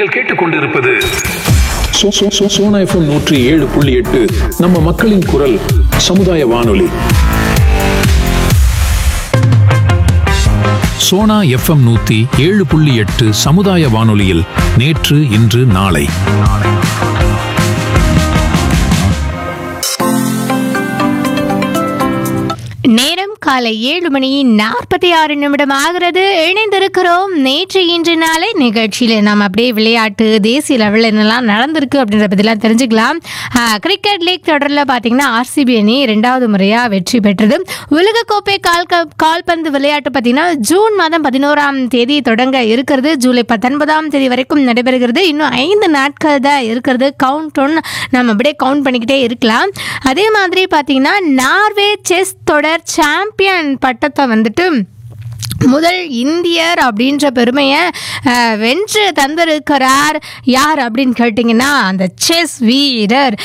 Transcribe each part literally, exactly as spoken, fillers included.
நீங்கள் கேட்டுக்கொண்டிருப்பது so- so- so- Sona FM நூற்றி ஏழு புள்ளி எட்டு நம்ம மக்களின் குரல் சமுதாய வானொலி. சோனா எஃப்எம் நூத்தி ஏழு புள்ளி எட்டு சமுதாய வானொலியில் நேற்று இன்று நாளை. நேரம் காலை ஏழு மணி நாற்பத்தி ஆறு நிமிடம் ஆகிறது. இணைந்திருக்கிறோம் நேற்று இன்று நாளை நிகழ்ச்சியில். நாம் அப்படியே விளையாட்டு தேசிய லெவலில் என்னெல்லாம் நடந்திருக்கு அப்படின்ற பற்றிலாம் தெரிஞ்சுக்கலாம். கிரிக்கெட் லீக் தொடரில் பார்த்தீங்கன்னா ஆர்சிபி அணி ரெண்டாவது முறையாக வெற்றி பெற்றது. உலகக்கோப்பை கால் கால்பந்து விளையாட்டு பார்த்தீங்கன்னா ஜூன் மாதம் பதினோராம் தேதி தொடங்க இருக்கிறது. ஜூலை பத்தொன்பதாம் தேதி வரைக்கும் நடைபெறுகிறது. இன்னும் ஐந்து நாட்கள் தான் இருக்கிறது. கவுண்ட் ஒன் நம்ம அப்படியே கவுண்ட் பண்ணிக்கிட்டே இருக்கலாம். அதே மாதிரி பார்த்தீங்கன்னா நார்வே செஸ் தொடர் சாம்பியன் பட்டத்தை வந்துட்டு முதல் இந்தியர் அப்படின்ற பெருமையை வென்று தந்திருக்கிறார். யார் அப்படின்னு கேட்டிங்கன்னா அந்த செஸ் வீரர்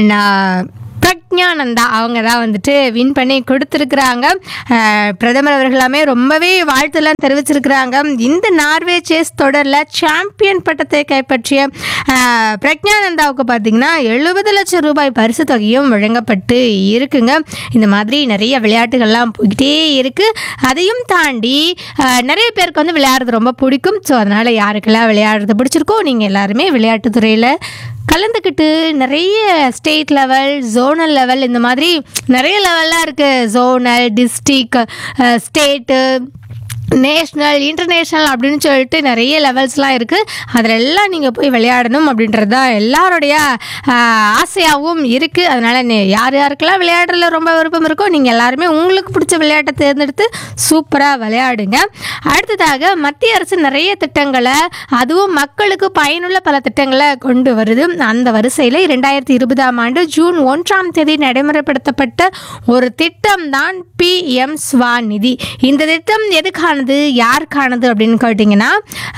பிரக்ஞானந்தா அவங்க தான் வந்துட்டு வின் பண்ணி கொடுத்துருக்குறாங்க. பிரதமர் அவர்களாமே ரொம்பவே வாழ்த்துலாம் தெரிவிச்சிருக்கிறாங்க. இந்த நார்வே செஸ் தொடரில் சாம்பியன் பட்டத்தை கைப்பற்றிய பிரக்ஞானந்தாவுக்கு பார்த்திங்கன்னா எழுபது லட்சம் ரூபாய் பரிசு தொகையும் வழங்கப்பட்டு இருக்குங்க. இந்த மாதிரி நிறைய விளையாட்டுகள்லாம் போய்கிட்டே இருக்குது. அதையும் தாண்டி நிறைய பேருக்கு வந்து விளையாடுறது ரொம்ப பிடிக்கும். ஸோ அதனால் யாருக்கெல்லாம் விளையாடுறது பிடிச்சிருக்கோ நீங்கள் எல்லாருமே விளையாட்டுத்துறையில் கலந்துக்கிட்டு நிறைய ஸ்டேட் லெவல், ஜோனல் லெவல், இந்த மாதிரி நிறைய லெவல்லாம் இருக்குது. Zonal, district, state, national, international அப்படின்னு சொல்லிட்டு நிறைய லெவல்ஸ்லாம் இருக்குது. அதில் எல்லாம் நீங்கள் போய் விளையாடணும் அப்படின்றது தான் எல்லாருடைய ஆசையாகவும் இருக்குது. அதனால் யார் யாருக்கெல்லாம் விளையாடுறதுல ரொம்ப விருப்பம் இருக்கோ நீங்கள் எல்லாருமே உங்களுக்கு பிடிச்ச விளையாட்டை தேர்ந்தெடுத்து சூப்பராக விளையாடுங்க. அடுத்ததாக மத்திய அரசு நிறைய திட்டங்களை, அதுவும் மக்களுக்கு பயனுள்ள பல திட்டங்களை கொண்டு வருது. அந்த வரிசையில் இரண்டாயிரத்தி இருபதாம் ஆண்டு ஜூன் ஒன்றாம் தேதி நடைமுறைப்படுத்தப்பட்ட ஒரு திட்டம் தான் பி எம் ஸ்வாநிதி. இந்த திட்டம் எதுக்கான யாருக்கானது அப்படின்னு கேட்டிங்கன்னா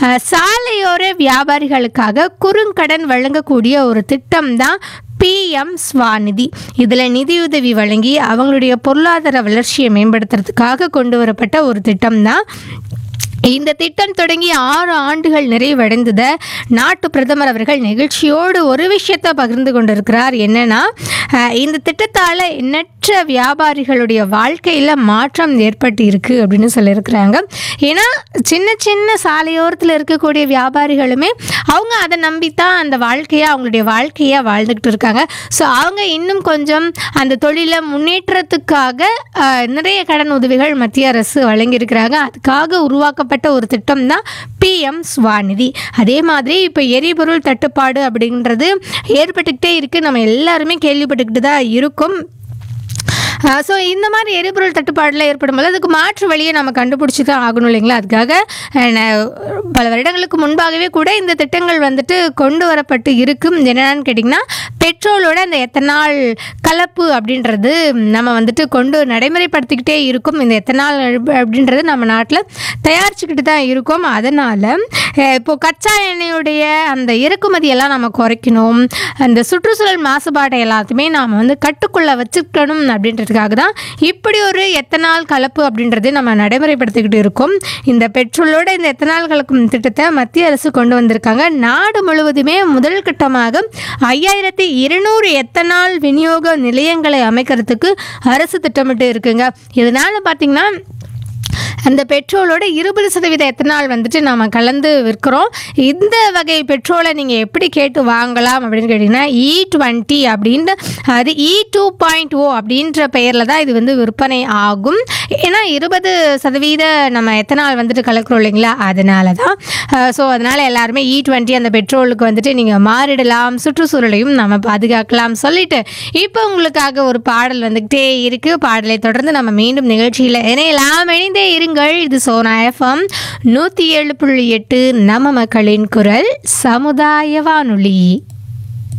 சாலையோர வியாபாரிகளுக்காக குறுங்கடன் வழங்கக்கூடிய ஒரு திட்டம் தான் பி எம் ஸ்வாநிதி. இதில் நிதியுதவி வழங்கி அவங்களுடைய பொருளாதார வளர்ச்சியை மேம்படுத்துறதுக்காக கொண்டு வரப்பட்ட ஒரு திட்டம் தான். இந்த திட்டம் தொடங்கி ஆறு ஆண்டுகள் நிறைவடைந்தத நாட்டு பிரதமர் அவர்கள் நிகழ்ச்சியோடு ஒரு விஷயத்தை பகிர்ந்து கொண்டிருக்கிறார். என்னன்னா இந்த திட்டத்தால் எண்ணற்ற வியாபாரிகளுடைய வாழ்க்கையில் மாற்றம் ஏற்பட்டு இருக்கு அப்படின்னு சொல்லியிருக்கிறாங்க. ஏன்னா சின்ன சின்ன சாலையோரத்தில் இருக்கக்கூடிய வியாபாரிகளுமே அவங்க அதை நம்பித்தான் அந்த வாழ்க்கையை அவங்களுடைய வாழ்க்கையை வாழ்ந்துக்கிட்டு இருக்காங்க. ஸோ அவங்க இன்னும் கொஞ்சம் அந்த தொழிலை முன்னேற்றத்துக்காக நிறைய கடன் உதவிகள் மத்திய அரசு வழங்கியிருக்கிறாங்க. அதுக்காக உருவாக்க ஒரு திட்டம் தான் பி எம் ஸ்வாநிதி. அதே மாதிரி இப்போ எரிபொருள் தட்டுப்பாடு அப்படின்றது ஏற்பட்டுக்கிட்டே இருக்குது. நம்ம எல்லாருமே கேள்விப்பட்டுக்கிட்டு தான் இருக்கும். ஸோ இந்த மாதிரி எரிபொருள் தட்டுப்பாடில் ஏற்படும் போது அதுக்கு மாற்று வழியை நம்ம கண்டுபிடிச்சி தான் ஆகணும் இல்லைங்களா. அதுக்காக பல வருடங்களுக்கு முன்பாகவே கூட இந்த திட்டங்கள் வந்துட்டு கொண்டு வரப்பட்டு இருக்கும். என்னென்னு கேட்டிங்கன்னா பெட்ரோலோட அந்த எத்தனால் கலப்பு அப்படின்றது நம்ம வந்துட்டு கொண்டு நடைமுறைப்படுத்திக்கிட்டே இருக்கும். இந்த எத்தனால் அப்படின்றது நம்ம நாட்டில் தயாரிச்சுக்கிட்டு தான் இருக்கும். அதனால் இப்போது கச்சா எண்ணெயுடைய அந்த இறக்குமதியெல்லாம் நம்ம குறைக்கணும். அந்த சுற்றுச்சூழல் மாசுபாட்டை எல்லாத்தையுமே நாம் வந்து கட்டுக்குள்ளே வச்சுக்கணும் அப்படின்றது தான் இப்படி ஒரு எத்தனால் கலப்பு அப்படின்றது நம்ம நடைமுறைப்படுத்திக்கிட்டு இருக்கோம். இந்த பெட்ரோலோட இந்த எத்தனால் கலக்கும் திட்டத்தை மத்திய அரசு கொண்டு வந்திருக்காங்க. நாடு முழுவதுமே முதல் கட்டமாக ஐயாயிரத்தி இருநூறு எத்தனால் விநியோக நிலையங்களை அமைக்கிறதுக்கு அரசு திட்டமிட்டு இருக்குங்க. இதனால பார்த்தீங்கன்னா அந்த பெட்ரோலோட இருபது சதவீத எத்தனால் வந்துட்டு நாம் கலந்து விற்கிறோம். இந்த வகை பெட்ரோலை நீங்கள் எப்படி கேட்டு வாங்கலாம் அப்படின்னு கேட்டிங்கன்னா இ டுவெண்ட்டி அப்படின்ற அது இ டூ பாயிண்ட் ஓ அப்படின்ற பெயரில் தான் இது வந்து விற்பனை ஆகும். ஏன்னா இருபது சதவீத நம்ம எத்தனால் வந்துட்டு கலக்கிறோம் இல்லைங்களா, அதனால தான். ஸோ அதனால் எல்லாருமே இ டுவெண்ட்டி அந்த பெட்ரோலுக்கு வந்துட்டு நீங்கள் மாறிடலாம், சுற்றுச்சூழலையும் நம்ம பாதுகாக்கலாம் சொல்லிட்டு இப்போ உங்களுக்காக ஒரு பாடல் வந்துக்கிட்டே இருக்குது. பாடலை தொடர்ந்து நம்ம மீண்டும் நிகழ்ச்சியில் இணையலாம். இணைந்தே இருங்கள். இது சோனா எஃப்எம் நூற்றி ஏழு புள்ளி எட்டு நம்ம மக்களின் குரல் சமுதாய வானொலி.